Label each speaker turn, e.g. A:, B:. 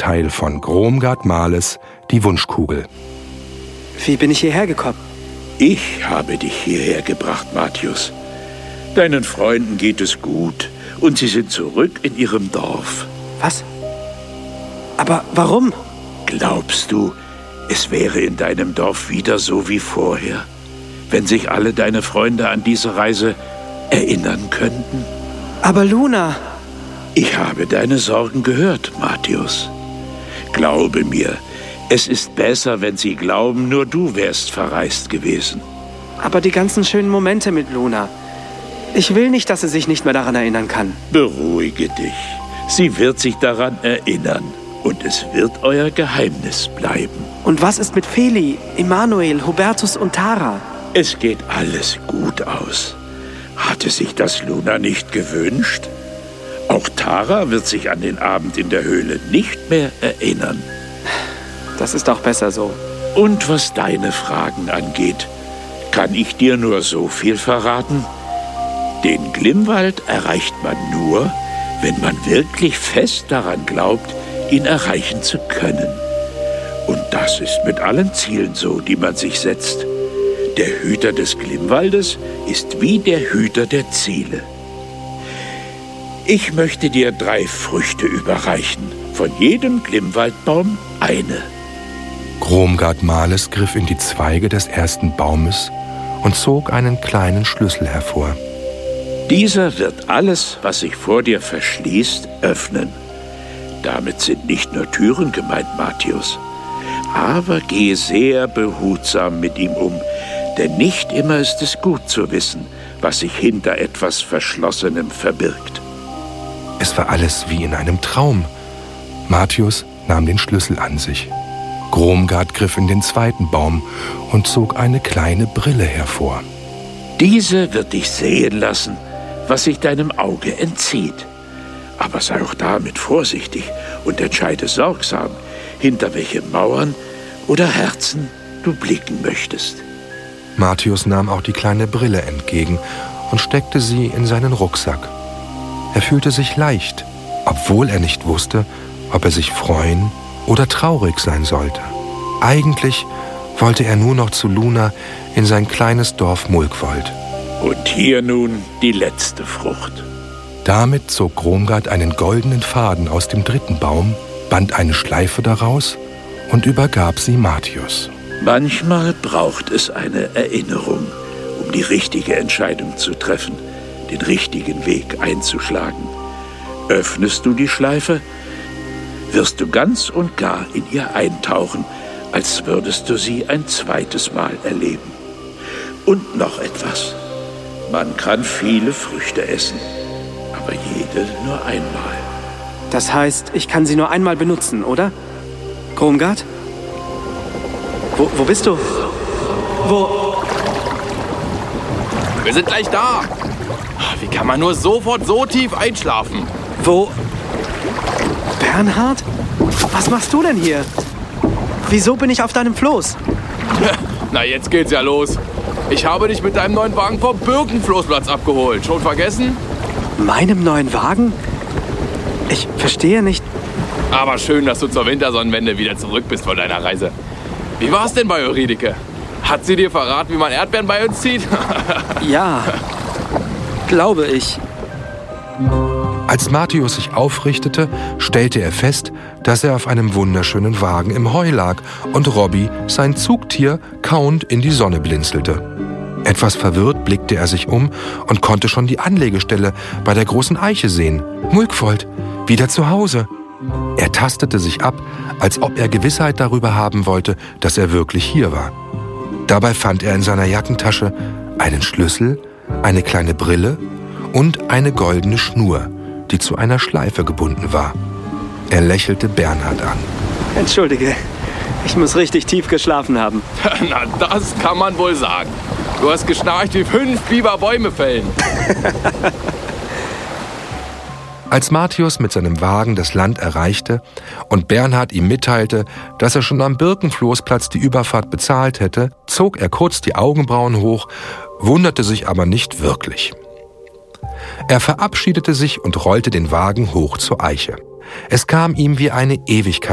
A: Teil von Gromgard Males, die Wunschkugel.
B: Wie bin ich hierher gekommen?
C: Ich habe dich hierher gebracht, Mathius. Deinen Freunden geht es gut und sie sind zurück in ihrem Dorf.
B: Was? Aber warum?
C: Glaubst du, es wäre in deinem Dorf wieder so wie vorher, wenn sich alle deine Freunde an diese Reise erinnern könnten?
B: Aber Luna...
C: Ich habe deine Sorgen gehört, Mathius. Glaube mir, es ist besser, wenn sie glauben, nur du wärst verreist gewesen.
B: Aber die ganzen schönen Momente mit Luna. Ich will nicht, dass sie sich nicht mehr daran erinnern kann.
C: Beruhige dich. Sie wird sich daran erinnern. Und es wird euer Geheimnis bleiben.
B: Und was ist mit Feli, Emanuel, Hubertus und Tara?
C: Es geht alles gut aus. Hatte sich das Luna nicht gewünscht? Auch Tara wird sich an den Abend in der Höhle nicht mehr erinnern.
B: Das ist auch besser so.
C: Und was deine Fragen angeht, kann ich dir nur so viel verraten. Den Glimwald erreicht man nur, wenn man wirklich fest daran glaubt, ihn erreichen zu können. Und das ist mit allen Zielen so, die man sich setzt. Der Hüter des Glimwaldes ist wie der Hüter der Ziele. Ich möchte dir 3 Früchte überreichen, von jedem Glimwaldbaum eine.
A: Gromgard Males griff in die Zweige des ersten Baumes und zog einen kleinen Schlüssel hervor.
C: Dieser wird alles, was sich vor dir verschließt, öffnen. Damit sind nicht nur Türen gemeint, Mathius. Aber gehe sehr behutsam mit ihm um, denn nicht immer ist es gut zu wissen, was sich hinter etwas Verschlossenem verbirgt.
A: Es war alles wie in einem Traum. Mathius nahm den Schlüssel an sich. Gromgard griff in den zweiten Baum und zog eine kleine Brille hervor.
C: Diese wird dich sehen lassen, was sich deinem Auge entzieht. Aber sei auch damit vorsichtig und entscheide sorgsam, hinter welche Mauern oder Herzen du blicken möchtest.
A: Mathius nahm auch die kleine Brille entgegen und steckte sie in seinen Rucksack. Er fühlte sich leicht, obwohl er nicht wusste, ob er sich freuen oder traurig sein sollte. Eigentlich wollte er nur noch zu Luna in sein kleines Dorf Mulkwold.
C: Und hier nun die letzte Frucht.
A: Damit zog Gromgard einen goldenen Faden aus dem dritten Baum, band eine Schleife daraus und übergab sie Mathius.
C: Manchmal braucht es eine Erinnerung, um die richtige Entscheidung zu treffen, den richtigen Weg einzuschlagen. Öffnest du die Schleife, wirst du ganz und gar in ihr eintauchen, als würdest du sie ein zweites Mal erleben. Und noch etwas. Man kann viele Früchte essen, aber jede nur einmal.
B: Das heißt, ich kann sie nur einmal benutzen, oder? Gromgard? Wo bist du? Wo?
D: Wir sind gleich da. Wie kann man nur sofort so tief einschlafen?
B: Wo? Bernhard? Was machst du denn hier? Wieso bin ich auf deinem Floß?
D: Na, jetzt geht's ja los. Ich habe dich mit deinem neuen Wagen vom Birkenfloßplatz abgeholt. Schon vergessen?
B: Meinem neuen Wagen? Ich verstehe nicht.
D: Aber schön, dass du zur Wintersonnenwende wieder zurück bist von deiner Reise. Wie war's denn bei Eurydike? Hat sie dir verraten, wie man Erdbeeren bei uns zieht?
B: Ja, glaube ich.
A: Als Mathius sich aufrichtete, stellte er fest, dass er auf einem wunderschönen Wagen im Heu lag und Robby, sein Zugtier, kauend in die Sonne blinzelte. Etwas verwirrt blickte er sich um und konnte schon die Anlegestelle bei der großen Eiche sehen. Mulkwold, wieder zu Hause. Er tastete sich ab, als ob er Gewissheit darüber haben wollte, dass er wirklich hier war. Dabei fand er in seiner Jackentasche einen Schlüssel, eine kleine Brille und eine goldene Schnur, die zu einer Schleife gebunden war. Er lächelte Bernhard an.
B: Entschuldige, ich muss richtig tief geschlafen haben.
D: Na, das kann man wohl sagen. Du hast geschnarcht wie 5 Biber Bäume fällen.
A: Als Mathius mit seinem Wagen das Land erreichte und Bernhard ihm mitteilte, dass er schon am Birkenfloßplatz die Überfahrt bezahlt hätte, zog er kurz die Augenbrauen hoch, wunderte sich aber nicht wirklich. Er verabschiedete sich und rollte den Wagen hoch zur Eiche. Es kam ihm wie eine Ewigkeit